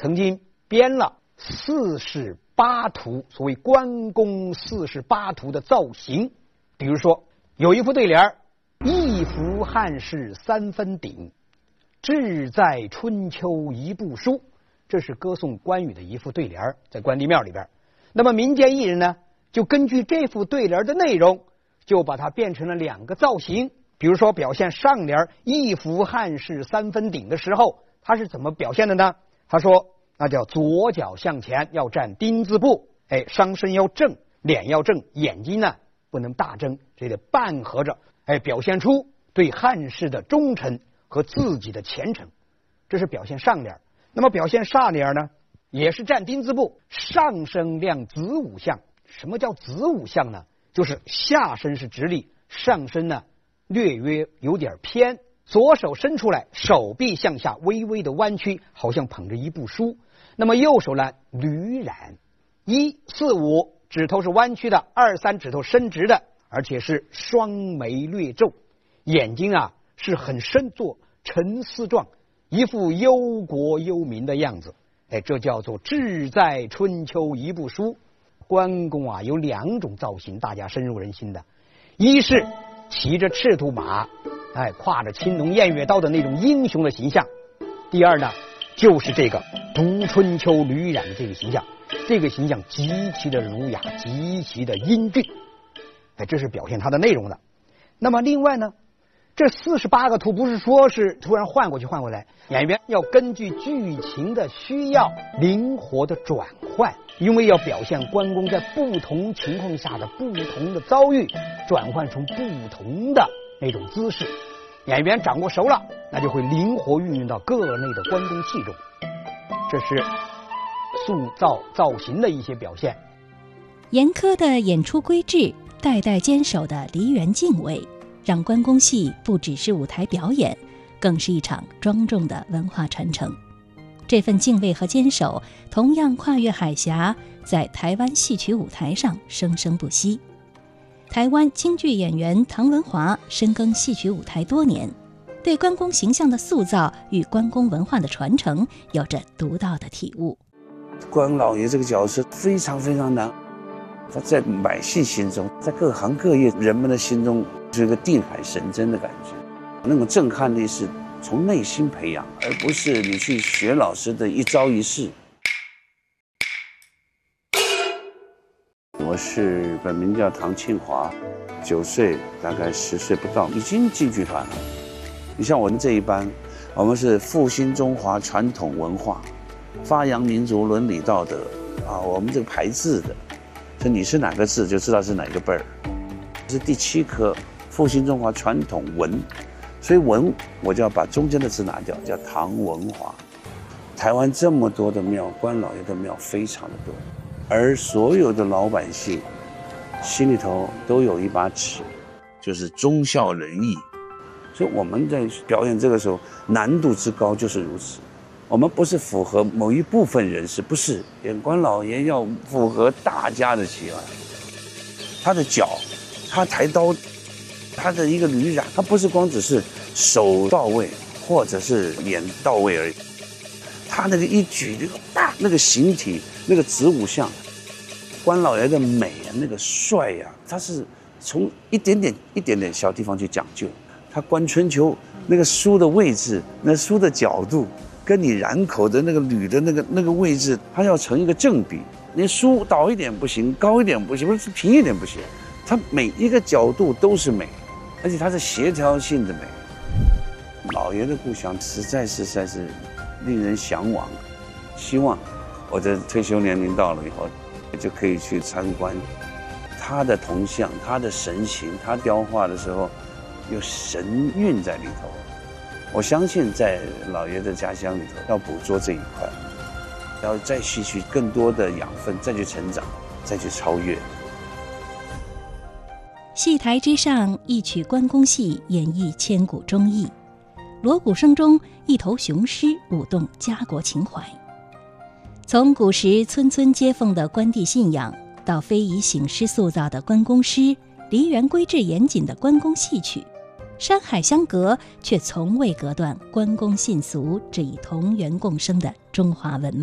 曾经编了48图，所谓关公48图的造型。比如说有一副对联：一服汉室三分鼎，志在春秋一部书。这是歌颂关羽的一副对联，在关帝庙里边。那么民间艺人呢，就根据这副对联的内容，就把它变成了2个造型。比如说表现上联一服汉室三分鼎的时候，他是怎么表现的呢？他说那叫左脚向前要站丁字步，上身要正，脸要正，眼睛呢不能大睁，这得半合着，表现出对汉室的忠诚和自己的虔诚。这是表现上联。那么表现下联呢，也是站丁字步，上身亮子午相。什么叫子午相呢？就是下身是直立，上身呢略约有点偏，左手伸出来，手臂向下微微的弯曲，好像捧着一部书。那么右手呢捋染，1、4、5指头是弯曲的，2、3指头伸直的，而且是双眉略皱，眼睛啊是很深做沉思状，一副忧国忧民的样子。这叫做志在春秋一部书。关公啊有2种造型大家深入人心的，一是骑着赤兔马，挎着青龙偃月刀的那种英雄的形象；第二呢就是这个读春秋捋染的这个形象，这个形象极其的儒雅，极其的英俊。这是表现它的内容的。那么另外呢，这48个图不是说是突然换过去换过来，演员要根据剧情的需要灵活的转换，因为要表现关公在不同情况下的不同的遭遇，转换成不同的那种姿势。演员掌握熟了，那就会灵活运用到各类的关公戏中。这是塑造造型的一些表现。 严苛的演出规制，代代坚守的梨园敬畏，让关公戏不只是舞台表演，更是一场庄重的文化传承。这份敬畏和坚守同样跨越海峡，在台湾戏曲舞台上生生不息。台湾京剧演员唐文华深耕戏曲舞台多年，对关公形象的塑造与关公文化的传承有着独到的体悟。 关老爷这个角色非常非常难，他在百姓心中，在各行各业人们的心中是一个定海神针的感觉，那种震撼力是从内心培养，而不是你去学老师的一招一式。我是本名叫唐庆华，9岁大概10岁不到，已经进剧团了。你像我们这一班，我们是复兴中华传统文化，发扬民族伦理道德啊，我们这个排字的，所以你是哪个字就知道是哪个辈儿。是第7科复兴中华传统文，所以文我就要把中间的字拿掉，叫唐文华。台湾这么多的庙，关老爷的庙非常的多，而所有的老百姓心里头都有一把尺，就是忠孝仁义。所以我们在表演这个时候难度之高就是如此。我们不是符合某一部分人士，不是演关老爷要符合大家的喜爱。他的脚，他抬刀，他的一个捋染，他不是光只是手到位或者是脸到位而已，他那个一举那个大那个形体那个子午相，关老爷的美啊，那个帅啊，他是从一点点小地方去讲究。他观春秋那个书的位置，那书的角度，跟你染口的那个捋的那个位置，它要成一个正比。你书倒一点不行，高一点不行，不是平一点不行，它每一个角度都是美，而且它是协调性的美。老爷的故乡实在是令人向往，希望我的退休年龄到了以后，就可以去参观他的铜像，他的神形，他雕画的时候有神韵在里头。我相信在老爷的家乡里头要捕捉这一块，要再吸取更多的养分，再去成长，再去超越。 戏台之上，一曲关公戏演绎千古忠义，锣鼓声中一头雄狮舞动家国情怀。从古时村村接凤的关帝信仰，到非遗醒狮塑造的关公狮，梨园规制严谨的关公戏曲，山海相隔，却从未隔断关公信俗这一同源共生的中华文脉。